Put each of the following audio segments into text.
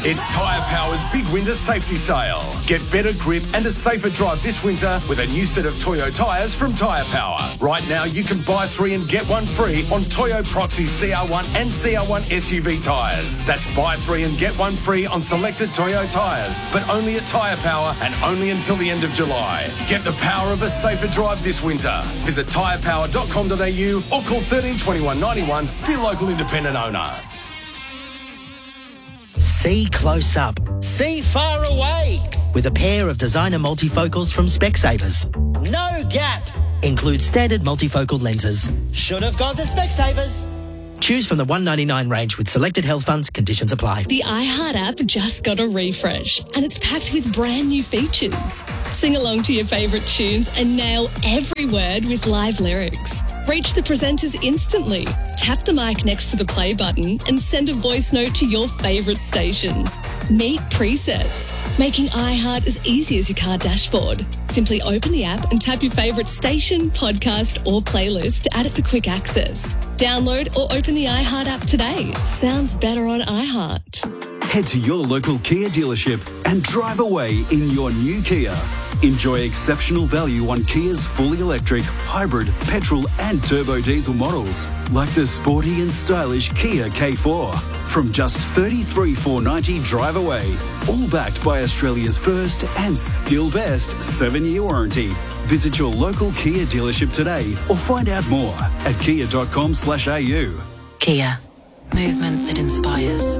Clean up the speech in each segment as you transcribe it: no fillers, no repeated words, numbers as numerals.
It's Tyre Power's big winter safety sale. Get better grip and a safer drive this winter with a new set of Toyo tyres from Tyre Power. Right now, you can buy 3 and get 1 free on Toyo Proxy CR1 and CR1 SUV tyres. That's buy 3 and get 1 free on selected Toyo tyres, but only at Tyre Power and only until the end of July. Get the power of a safer drive this winter. Visit tyrepower.com.au or call 13 21 91 for your local independent owner. See close up. See far away. With a pair of designer multifocals from Specsavers. No gap. Includes standard multifocal lenses. Should have gone to Specsavers. Choose from the $199 range with selected health funds. Conditions apply. The iHeart app just got a refresh and it's packed with brand new features. Sing along to your favourite tunes and nail every word with live lyrics. Reach the presenters instantly. Tap the mic next to the play button and send a voice note to your favourite station. Meet presets, making iHeart as easy as your car dashboard. Simply open the app and tap your favourite station, podcast or playlist to add it for quick access. Download or open the iHeart app today. Sounds better on iHeart. Head to your local Kia dealership and drive away in your new Kia. Enjoy exceptional value on Kia's fully electric, hybrid, petrol and turbo diesel models, like the sporty and stylish Kia K4. From just $33,490 drive away, all backed by Australia's first and still best 7-year warranty. Visit your local Kia dealership today or find out more at kia.com/au. Kia. Movement that inspires.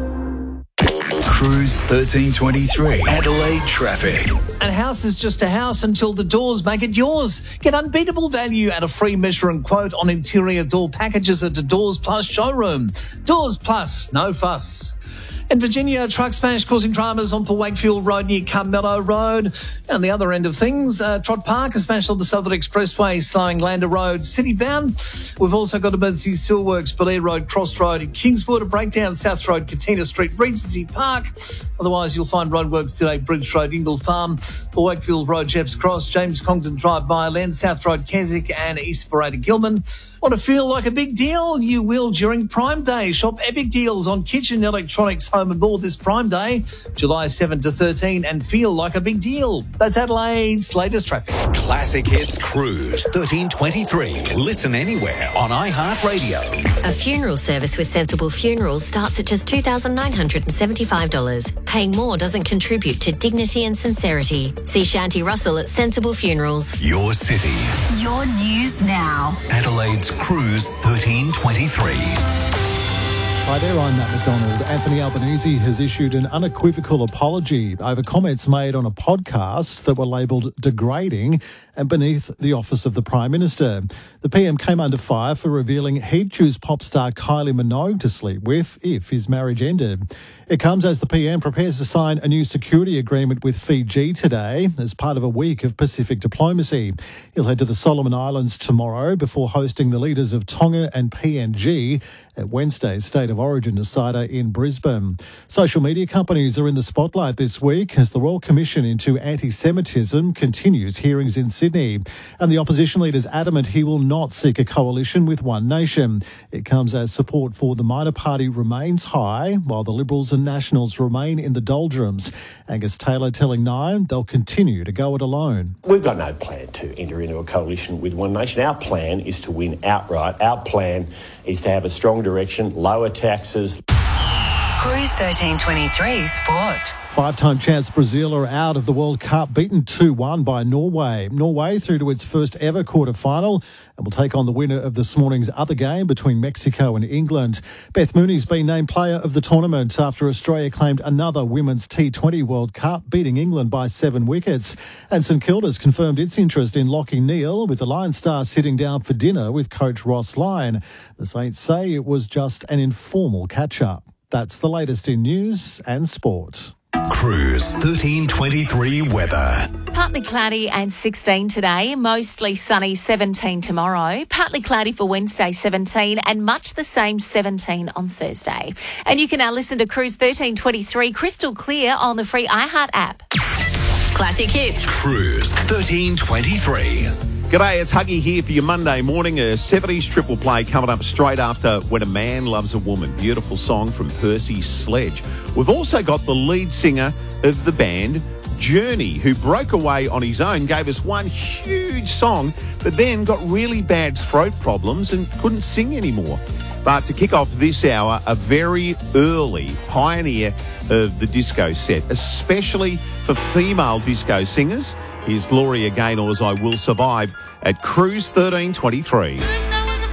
Cruise 1323. Adelaide traffic. And house is just a house until the doors make it yours. Get unbeatable value and a free measure and quote on interior door packages at the Doors Plus showroom. Doors Plus, no fuss. In Virginia, a truck smash causing dramas on Port Wakefield Road near Carmelo Road. And the other end of things, Trott Park, a smash on the Southern Expressway, slowing Lander Road citybound. We've also got emergency steelworks, Belair Road, Cross Road in Kingswood, a breakdown South Road, Katina Street, Regency Park. Otherwise, you'll find roadworks today, Bridge Road, Ingle Farm, Port Wakefield Road, Jeffs Cross, James Congdon Drive, Byland, South Road, Keswick and East Parade, Gilman. Want to feel like a big deal? You will during Prime Day. Shop epic deals on kitchen, electronics, home and more this Prime Day, July 7 to 13, and feel like a big deal. That's Adelaide's latest traffic. Classic Hits Cruise 1323. Listen anywhere on iHeartRadio. A funeral service with Sensible Funerals starts at just $2,975. Paying more doesn't contribute to dignity and sincerity. See Shanti Russell at Sensible Funerals. Your city. Your news now. Adelaide's Cruise 1323. Hi there, I'm Matt McDonald. Anthony Albanese has issued an unequivocal apology over comments made on a podcast that were labelled degrading and beneath the office of the Prime Minister. The PM came under fire for revealing he'd choose pop star Kylie Minogue to sleep with if his marriage ended. It comes as the PM prepares to sign a new security agreement with Fiji today as part of a week of Pacific diplomacy. He'll head to the Solomon Islands tomorrow before hosting the leaders of Tonga and PNG at Wednesday's State of Origin decider in Brisbane. Social media companies are in the spotlight this week as the Royal Commission into Anti-Semitism continues hearings in Sydney. And the opposition leader is adamant he will not seek a coalition with One Nation. It comes as support for the minor party remains high, while the Liberals and Nationals remain in the doldrums. Angus Taylor telling Nine they'll continue to go it alone. We've got no plan to enter into a coalition with One Nation. Our plan is to win outright. Our plan is to have a strong direction, lower taxes. Cruise 1323 Sport. Five-time champs Brazil are out of the World Cup, beaten 2-1 by Norway. Norway through to its first ever quarter-final and will take on the winner of this morning's other game between Mexico and England. Beth Mooney's been named player of the tournament after Australia claimed another Women's T20 World Cup, beating England by 7 wickets. And St Kilda's confirmed its interest in Lachie Neale, with the Lion Star sitting down for dinner with coach Ross Lyon. The Saints say it was just an informal catch-up. That's the latest in news and sport. Cruise 1323 weather. Partly cloudy and 16 today, mostly sunny 17 tomorrow, partly cloudy for Wednesday 17 and much the same 17 on Thursday. And you can now listen to Cruise 1323 crystal clear on the free iHeart app. Classic Hits. Cruise 1323. G'day, it's Huggy here for your Monday morning. A 70s triple play coming up straight after When a Man Loves a Woman. Beautiful song from Percy Sledge. We've also got the lead singer of the band, Journey, who broke away on his own, gave us one huge song, but then got really bad throat problems and couldn't sing anymore. But to kick off this hour, a very early pioneer of the disco set, especially for female disco singers. Here's Gloria Gaynor's I Will Survive at Cruise 1323.